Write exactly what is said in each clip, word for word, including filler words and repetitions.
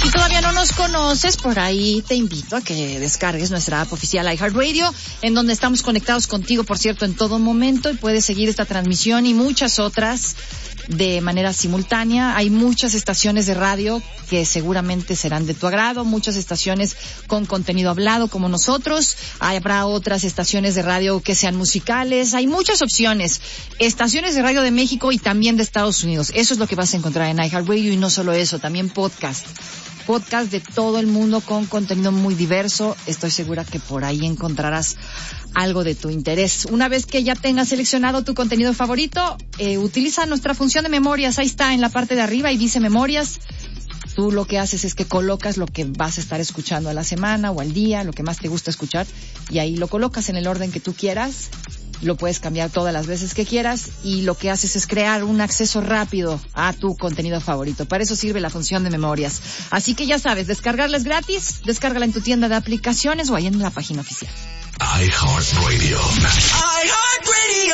si todavía no nos conoces, por ahí te invito a que descargues nuestra app oficial iHeartRadio, en donde estamos conectados contigo, por cierto, en todo momento, y puedes seguir esta transmisión y muchas otras de manera simultánea. Hay muchas estaciones de radio que seguramente serán de tu agrado, muchas estaciones con contenido hablado como nosotros, habrá otras estaciones de radio que sean musicales, hay muchas opciones, estaciones de radio de México y también de Estados Unidos. Eso es lo que vas a encontrar en iHeartRadio, y no solo eso, también podcast. Podcast de todo el mundo con contenido muy diverso. Estoy segura que por ahí encontrarás algo de tu interés. Una vez que ya tengas seleccionado tu contenido favorito, eh, utiliza nuestra función de memorias. Ahí está en la parte de arriba y dice memorias. Tú lo que haces es que colocas lo que vas a estar escuchando a la semana o al día, lo que más te gusta escuchar, y ahí lo colocas en el orden que tú quieras. Lo puedes cambiar todas las veces que quieras, y lo que haces es crear un acceso rápido a tu contenido favorito. Para eso sirve la función de memorias. Así que ya sabes, descargarla es gratis, descárgala en tu tienda de aplicaciones o ahí en la página oficial. iHeartRadio. iHeartRadio.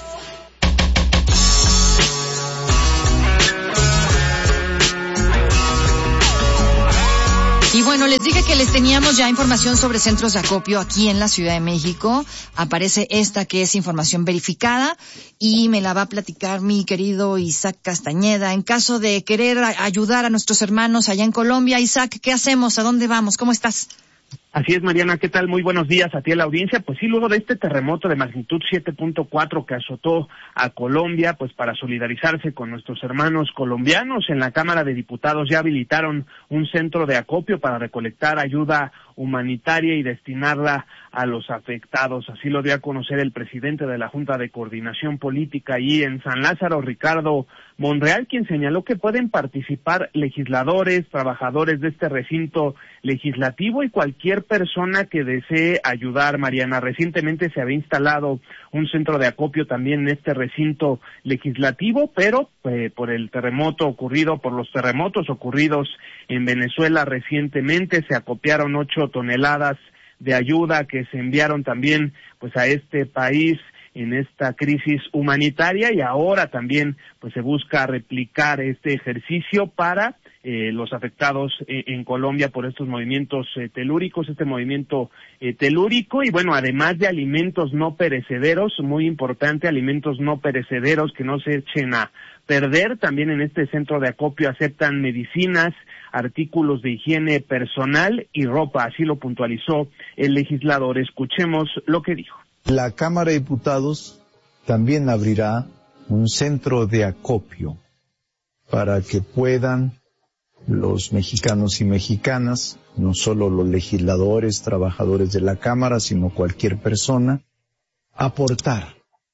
Y bueno, les dije que les teníamos ya información sobre centros de acopio aquí en la Ciudad de México. Aparece esta que es información verificada y me la va a platicar mi querido Isaac Castañeda. En caso de querer ayudar a nuestros hermanos allá en Colombia, Isaac, ¿qué hacemos? ¿A dónde vamos? ¿Cómo estás? Así es, Mariana, ¿qué tal? Muy buenos días a ti, a la audiencia. Pues sí, luego de este terremoto de magnitud siete punto cuatro que azotó a Colombia, pues para solidarizarse con nuestros hermanos colombianos, en la Cámara de Diputados ya habilitaron un centro de acopio para recolectar ayuda humanitaria y destinarla a los afectados. Así lo dio a conocer el presidente de la Junta de Coordinación Política allí en San Lázaro, Ricardo Monreal, quien señaló que pueden participar legisladores, trabajadores de este recinto legislativo y cualquier persona que desee ayudar, Mariana. Recientemente se había instalado un centro de acopio también en este recinto legislativo, pero eh, por el terremoto ocurrido, por los terremotos ocurridos en Venezuela recientemente, se acopiaron ocho toneladas de ayuda que se enviaron también pues a este país en esta crisis humanitaria, y ahora también pues se busca replicar este ejercicio para eh, los afectados eh, en Colombia por estos movimientos eh, telúricos, este movimiento eh, telúrico, y bueno, además de alimentos no perecederos, muy importante, alimentos no perecederos que no se echen a perder. También en este centro de acopio aceptan medicinas, artículos de higiene personal y ropa, así lo puntualizó el legislador. Escuchemos lo que dijo. La Cámara de Diputados también abrirá un centro de acopio para que puedan los mexicanos y mexicanas, no solo los legisladores, trabajadores de la Cámara, sino cualquier persona, aportar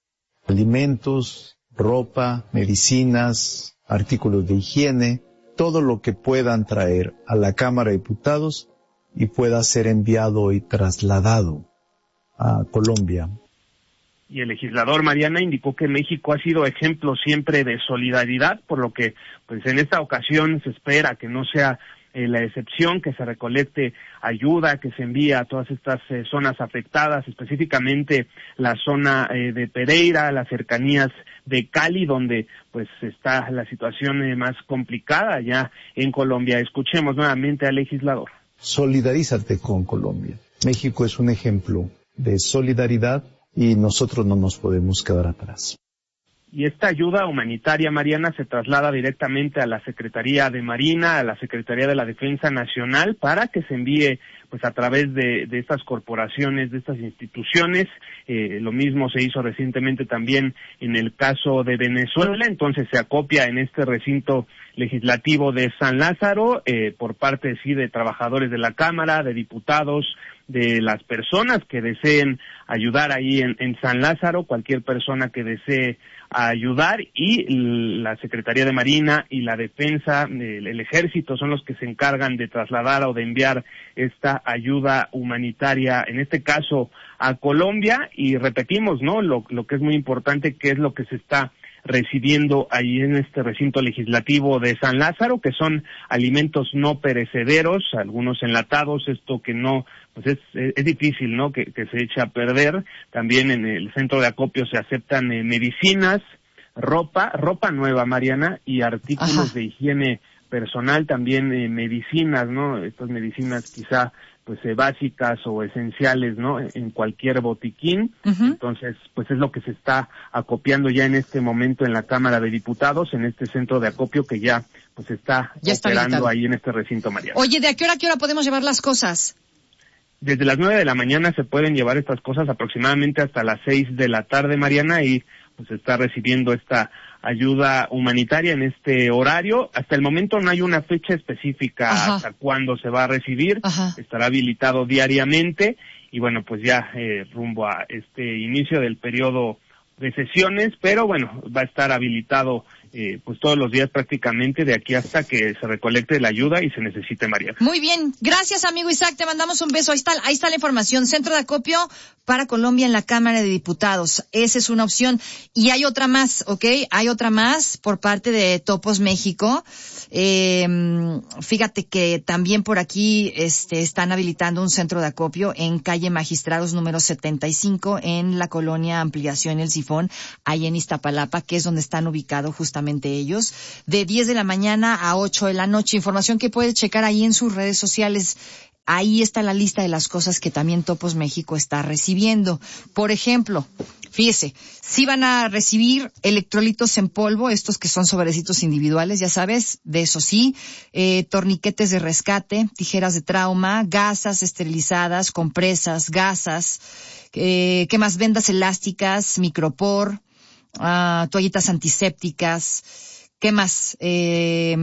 alimentos, ropa, medicinas, artículos de higiene, todo lo que puedan traer a la Cámara de Diputados y pueda ser enviado y trasladado a Colombia. Y el legislador, Mariana, indicó que México ha sido ejemplo siempre de solidaridad, por lo que pues en esta ocasión se espera que no sea eh, la excepción, que se recolecte ayuda, que se envíe a todas estas eh, zonas afectadas, específicamente la zona eh, de Pereira, las cercanías de Cali, donde pues está la situación eh, más complicada ya en Colombia. Escuchemos nuevamente al legislador. Solidarízate con Colombia. México es un ejemplo de solidaridad y nosotros no nos podemos quedar atrás. Y esta ayuda humanitaria, Mariana, se traslada directamente a la Secretaría de Marina, a la Secretaría de la Defensa Nacional, para que se envíe pues a través de, de estas corporaciones, de estas instituciones. Eh, lo mismo se hizo recientemente también en el caso de Venezuela. Entonces se acopia en este recinto legislativo de San Lázaro eh, por parte sí de trabajadores de la Cámara, de diputados, de las personas que deseen ayudar ahí en, en San Lázaro, cualquier persona que desee ayudar, y la Secretaría de Marina y la Defensa, el, el Ejército son los que se encargan de trasladar o de enviar esta ayuda humanitaria, en este caso a Colombia. Y repetimos, ¿no?, lo, lo que es muy importante, que es lo que se está recibiendo ahí en este recinto legislativo de San Lázaro, que son alimentos no perecederos, algunos enlatados, esto que no, pues es, es difícil, ¿no?, que, que se eche a perder. También en el centro de acopio se aceptan eh, medicinas, ropa, ropa nueva, Mariana, y artículos Ajá. de higiene personal, también eh, medicinas, ¿no? Estas medicinas quizá pues eh, básicas o esenciales, ¿no? En cualquier botiquín. Uh-huh. Entonces, pues es lo que se está acopiando ya en este momento en la Cámara de Diputados, en este centro de acopio que ya pues está, ya está operando habilitado ahí en este recinto, Mariana. Oye, ¿de a qué hora a qué hora podemos llevar las cosas? Desde las nueve de la mañana se pueden llevar estas cosas aproximadamente hasta las seis de la tarde, Mariana, y pues está recibiendo esta ayuda humanitaria en este horario. Hasta el momento no hay una fecha específica Ajá. hasta cuándo se va a recibir. Ajá. Estará habilitado diariamente y bueno, pues ya eh, rumbo a este inicio del periodo de sesiones, pero bueno, va a estar habilitado eh, pues todos los días prácticamente de aquí hasta que se recolecte la ayuda y se necesite, María. Muy bien, gracias amigo Isaac, te mandamos un beso. Ahí está, ahí está la información, Centro de Acopio para Colombia en la Cámara de Diputados. Esa es una opción. Y hay otra más, ¿ok? Hay otra más por parte de Topos México. Eh, fíjate que también por aquí este, están habilitando un centro de acopio en calle Magistrados número setenta y cinco en la colonia Ampliación El Sifón, ahí en Iztapalapa, que es donde están ubicados justamente ellos, de diez de la mañana a ocho de la noche. Información que puedes checar ahí en sus redes sociales. Ahí está la lista de las cosas que también Topos México está recibiendo. Por ejemplo, fíjese, sí van a recibir electrolitos en polvo, estos que son sobrecitos individuales, ya sabes, de eso sí, eh, torniquetes de rescate, tijeras de trauma, gasas esterilizadas, compresas, gasas, eh, ¿qué más? Vendas elásticas, micropor, uh, toallitas antisépticas, ¿qué más? Eh,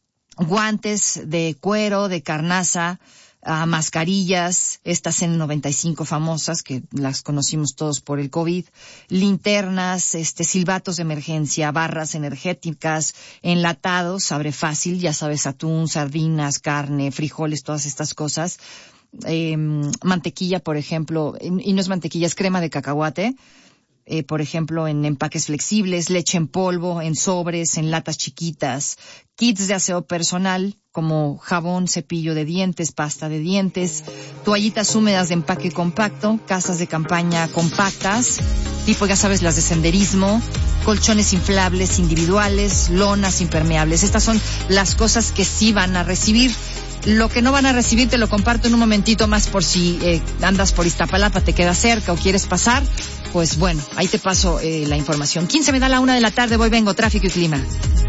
guantes de cuero, de carnaza, Uh, mascarillas, estas N noventa y cinco famosas, que las conocimos todos por el COVID, linternas, este, silbatos de emergencia, barras energéticas, enlatados, abre fácil, ya sabes, atún, sardinas, carne, frijoles, todas estas cosas, eh, mantequilla, por ejemplo, y, y no es mantequilla, es crema de cacahuate, Eh, por ejemplo, en empaques flexibles, leche en polvo, en sobres, en latas chiquitas, kits de aseo personal, como jabón, cepillo de dientes, pasta de dientes, toallitas húmedas de empaque compacto, casas de campaña compactas, tipo, ya sabes, las de senderismo, colchones inflables individuales, lonas impermeables. Estas son las cosas que sí van a recibir. Lo que no van a recibir te lo comparto en un momentito más por si eh, andas por Iztapalapa, te queda cerca o quieres pasar. Pues bueno, ahí te paso eh, la información. quince me da la una de la tarde, voy, vengo, tráfico y clima.